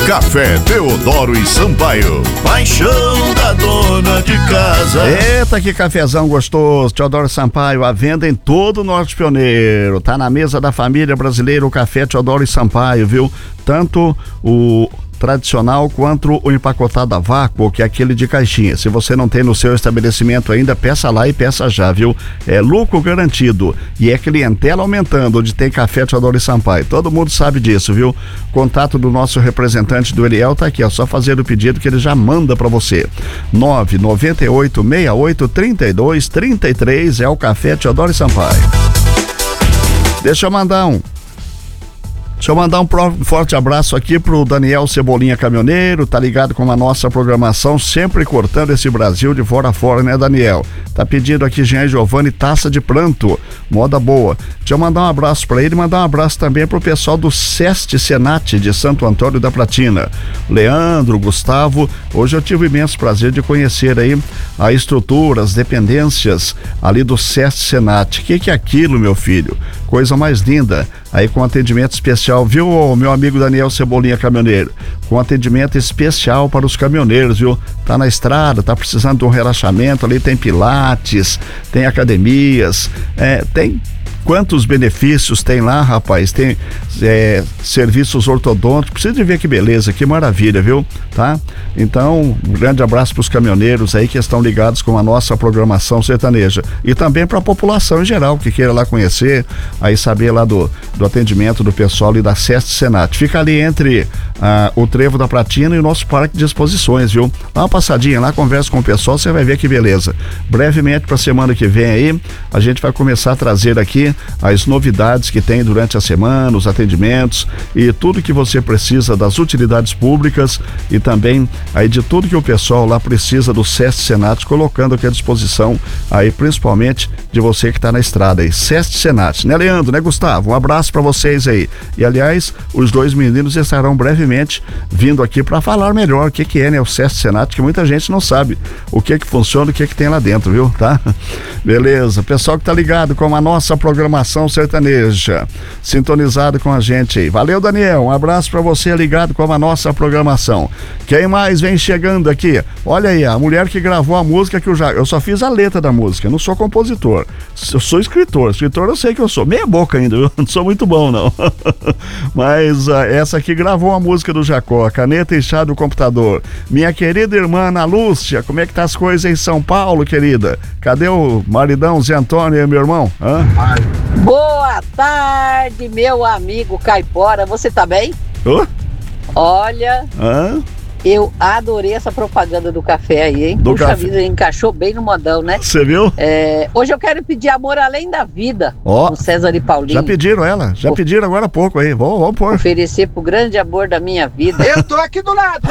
Café Teodoro e Sampaio, paixão da dona de casa. Eita, que cafezão gostoso. Teodoro Sampaio, à venda em todo o Norte Pioneiro. Tá na mesa da família brasileira o café Teodoro e Sampaio, viu? Tanto o tradicional quanto o empacotado a vácuo, que é aquele de caixinha. Se você não tem no seu estabelecimento ainda, peça lá e peça já, viu? É lucro garantido e é clientela aumentando onde tem café Teodoro e Sampaio. Todo mundo sabe disso, viu? Contato do nosso representante do Eliel tá aqui, ó, só fazer o pedido que ele já manda pra você. 998683233 é o café Teodoro e Sampaio. Deixa eu mandar um forte abraço aqui pro Daniel Cebolinha Caminhoneiro, tá ligado com a nossa programação, sempre cortando esse Brasil de fora a fora, né, Daniel? Tá pedindo aqui Jean Giovanni Taça de Pranto, moda boa. Deixa eu mandar um abraço pra ele, mandar um abraço também pro pessoal do SEST Senat de Santo Antônio da Platina. Leandro, Gustavo, hoje eu tive o imenso prazer de conhecer aí a estrutura, as dependências ali do SEST Senat. Que é aquilo, meu filho? Coisa mais linda, aí com atendimento especial, viu, meu amigo Daniel Cebolinha Caminhoneiro? Com atendimento especial para os caminhoneiros, viu? Tá na estrada, tá precisando de um relaxamento, ali tem pilates, tem academias, tem... Quantos benefícios tem lá, rapaz? Tem serviços ortodônticos. Precisa de ver que beleza, que maravilha, viu? Tá? Então, um grande abraço para os caminhoneiros aí que estão ligados com a nossa programação sertaneja. E também para a população em geral, que queira lá conhecer, aí saber lá do atendimento do pessoal e da SEST Senat. Fica ali entre o Trevo da Platina e o nosso parque de exposições, viu? Dá uma passadinha lá, conversa com o pessoal, você vai ver que beleza. Brevemente, para a semana que vem aí, a gente vai começar a trazer aqui as novidades que tem durante a semana, os atendimentos e tudo que você precisa das utilidades públicas e também aí de tudo que o pessoal lá precisa do SEST Senat, colocando aqui à disposição aí principalmente de você que está na estrada aí. SEST Senat, né, Leandro, né, Gustavo? Um abraço para vocês aí. E aliás, os dois meninos estarão brevemente vindo aqui para falar melhor o que é, né, o SEST Senat, que muita gente não sabe o que funciona, o que tem lá dentro, viu? Tá? Beleza, pessoal que tá ligado com a nossa programação sertaneja, sintonizado com a gente aí. Valeu, Daniel, um abraço pra você ligado com a nossa programação. Quem mais vem chegando aqui? Olha aí, a mulher que gravou a música que eu só fiz a letra da música, eu não sou compositor, eu sou escritor eu sei que eu sou, meia boca ainda, eu não sou muito bom não, mas essa aqui gravou a música do Jacó, caneta e chá do computador. Minha querida irmã Ana Lúcia, como é que tá as coisas em São Paulo, querida? Cadê o maridão Zé Antônio e meu irmão? Boa tarde, meu amigo Caipora, você tá bem? Olha, eu adorei essa propaganda do café aí, hein? Puxa vida, encaixou bem no modão, né? Você viu? Hoje eu quero pedir Amor Além da Vida, com César e Paulinho. Já pediram pediram agora há pouco aí, vamos pôr. Oferecer pro grande amor da minha vida. Eu tô aqui do lado.